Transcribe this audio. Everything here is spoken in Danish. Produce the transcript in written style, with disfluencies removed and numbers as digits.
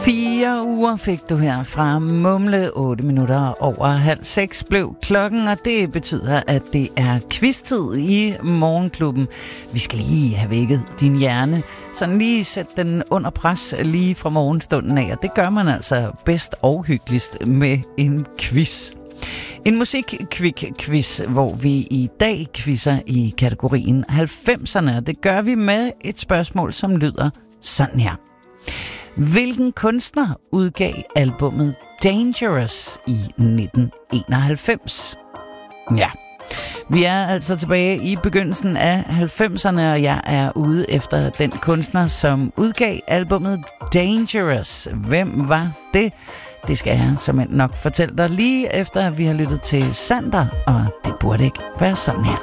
4 uger fik du her fra mumle. 8 minutter over 5:30 blev klokken, og det betyder, at det er quiz-tid i Morgenklubben. Vi skal lige have vækket din hjerne, sådan lige sætte den under pres lige fra morgenstunden af, og det gør man altså bedst og hyggeligst med en quiz. En musik-quiz, hvor vi i dag quizzer i kategorien 90'erne, og det gør vi med et spørgsmål, som lyder sådan her. Hvilken kunstner udgav albummet Dangerous i 1991? Ja, vi er altså tilbage i begyndelsen af 90'erne, og jeg er ude efter den kunstner, som udgav albummet Dangerous. Hvem var det? Det skal jeg simpelthen nok fortælle dig lige efter, at vi har lyttet til Sander, og det burde ikke være sådan her.